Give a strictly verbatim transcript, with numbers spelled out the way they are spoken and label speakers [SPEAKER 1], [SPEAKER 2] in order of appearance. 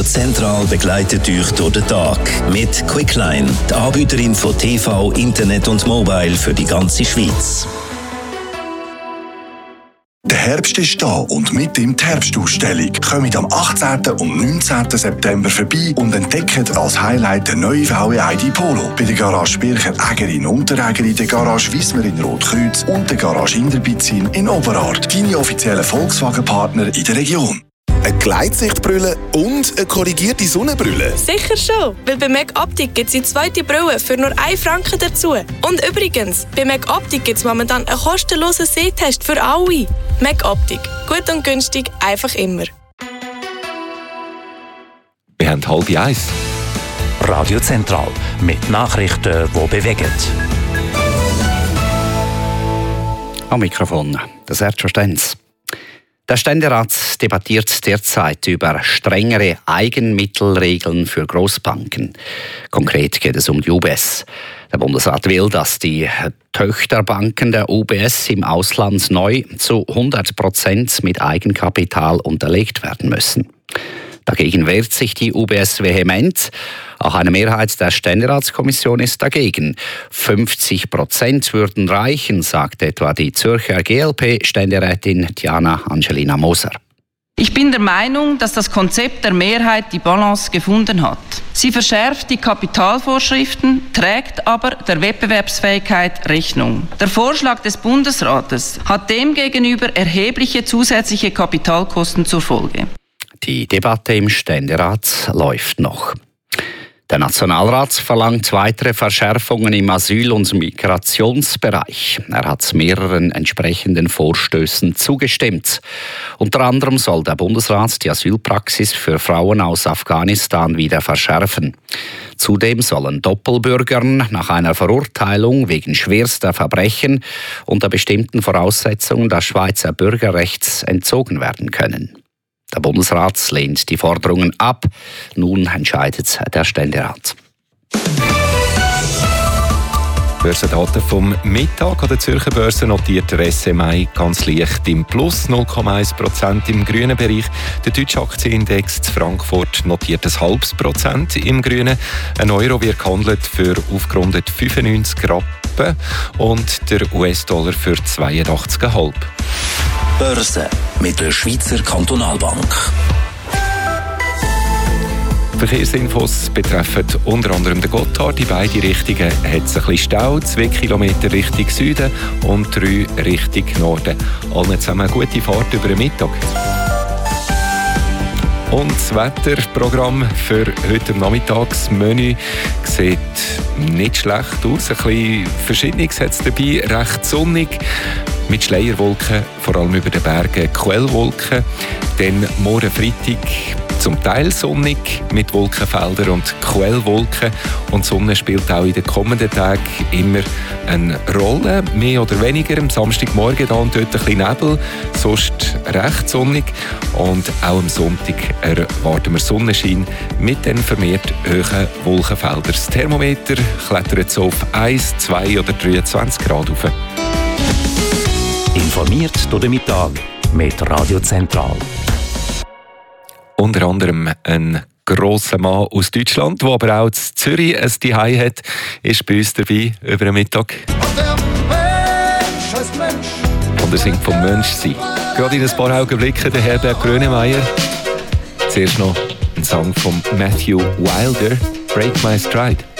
[SPEAKER 1] Radio Zentral begleitet euch durch den Tag mit Quickline, die Anbieterin von T V, Internet und Mobile für die ganze Schweiz.
[SPEAKER 2] Der Herbst ist da und mit ihm die Herbstausstellung. Kommt am achtzehnten und neunzehnten September vorbei und entdeckt als Highlight den neuen V W I D Polo. Bei der Garage Bircher Äger in Unteräger, der Garage Wiesmer in Rotkreuz und der Garage Inderbizin in Oberart. Deine offiziellen Volkswagen-Partner in der Region.
[SPEAKER 3] Eine Gleitsichtbrille und eine korrigierte Sonnenbrille?
[SPEAKER 4] Sicher schon, weil bei Mac Optik gibt es die zweite Brille für nur einen Franken dazu. Und übrigens, bei Mac Optik gibt es momentan einen kostenlosen Sehtest für alle. Mac Optik. Gut und günstig, einfach immer.
[SPEAKER 5] Wir haben halb eins.
[SPEAKER 1] Radio Zentral mit Nachrichten, die bewegen.
[SPEAKER 6] Am Mikrofon, das Sergio Stenz. Der Ständerat debattiert derzeit über strengere Eigenmittelregeln für Grossbanken. Konkret geht es um die U B S. Der Bundesrat will, dass die Töchterbanken der U B S im Ausland neu zu hundert Prozent mit Eigenkapital unterlegt werden müssen. Dagegen wehrt sich die U B S vehement. Auch eine Mehrheit der Ständeratskommission ist dagegen. fünfzig Prozent würden reichen, sagt etwa die Zürcher G L P-Ständerätin Diana Angelina Moser.
[SPEAKER 7] Ich bin der Meinung, dass das Konzept der Mehrheit die Balance gefunden hat. Sie verschärft die Kapitalvorschriften, trägt aber der Wettbewerbsfähigkeit Rechnung. Der Vorschlag des Bundesrates hat demgegenüber erhebliche zusätzliche Kapitalkosten zur Folge.
[SPEAKER 6] Die Debatte im Ständerat läuft noch. Der Nationalrat verlangt weitere Verschärfungen im Asyl- und Migrationsbereich. Er hat mehreren entsprechenden Vorstößen zugestimmt. Unter anderem soll der Bundesrat die Asylpraxis für Frauen aus Afghanistan wieder verschärfen. Zudem sollen Doppelbürgern nach einer Verurteilung wegen schwerster Verbrechen unter bestimmten Voraussetzungen das Schweizer Bürgerrechts entzogen werden können. Der Bundesrat lehnt die Forderungen ab. Nun entscheidet der Ständerat.
[SPEAKER 5] Börsendaten vom Mittag an der Zürcher Börse notiert der S M I ganz leicht im Plus, null Komma eins Prozent im grünen Bereich. Der deutsche Aktienindex zu Frankfurt notiert ein halbes Prozent im grünen. Ein Euro wird gehandelt für aufgerundet fünfundneunzig Rappen und der U S-Dollar für zweiundachtzig Komma fünf.
[SPEAKER 1] Börse mit der Schweizer Kantonalbank.
[SPEAKER 5] Verkehrsinfos betreffen unter anderem den Gotthard. In beide Richtungen hat es ein bisschen Stau. Zwei Kilometer Richtung Süden und drei Richtung Norden. Allen zusammen eine gute Fahrt über den Mittag. Und das Wetterprogramm für heute Nachmittag, das Menü, sieht nicht schlecht aus. Ein bisschen Verschiedenes hat es dabei, recht sonnig, mit Schleierwolken, vor allem über den Bergen Quellwolken. Dann morgen Freitag zum Teil sonnig mit Wolkenfeldern und Quellwolken. Und die Sonne spielt auch in den kommenden Tagen immer eine Rolle, mehr oder weniger. Am Samstagmorgen da und dort ein bisschen Nebel, sonst recht sonnig. Und auch am Sonntag erwarten wir Sonnenschein mit den vermehrt hohen Wolkenfeldern. Das Thermometer klettert so auf eins, zwei oder dreiundzwanzig Grad rauf.
[SPEAKER 1] Informiert durch den Mittag mit Radio Zentral.
[SPEAKER 5] Unter anderem ein grosser Mann aus Deutschland, der aber auch in Zürich ein Zuhause hat, ist bei uns dabei über den Mittag. Und er singt vom Menschsein. Gerade in ein paar Augenblicken der Herbert Grönemeyer. Zuerst noch ein Song von Matthew Wilder, Break My Stride.